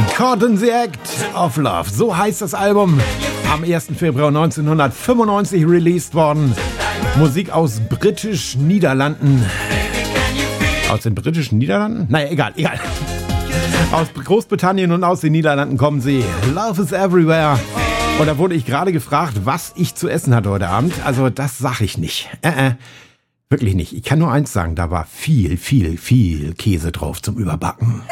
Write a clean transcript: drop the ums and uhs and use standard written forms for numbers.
Caught in the Act of Love, so heißt das Album. Am 1. Februar 1995 released worden. Musik aus Britisch-Niederlanden. Aus den britischen Niederlanden? Naja, egal. Aus Großbritannien und aus den Niederlanden kommen sie. Love is everywhere. Und da wurde ich gerade gefragt, was ich zu essen hatte heute Abend. Also das sag ich nicht. Wirklich nicht. Ich kann nur eins sagen, da war viel Käse drauf zum Überbacken.